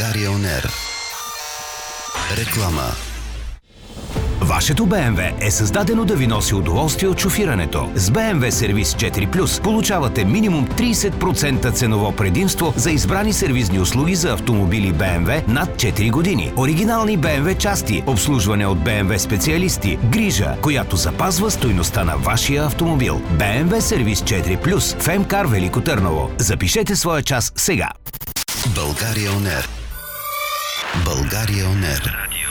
България ОНЕР. Реклама. Вашето BMW е създадено да ви носи удоволствие от шофирането. С BMW Сервис 4+, получавате минимум 30% ценово предимство за избрани сервизни услуги за автомобили BMW над 4 години. Оригинални BMW части, обслужване от BMW специалисти, грижа, която запазва стойността на вашия автомобил. BMW Сервис 4+, в МКАР Велико Търново. Запишете своя час сега. България ОНЕР. България ОНЕР.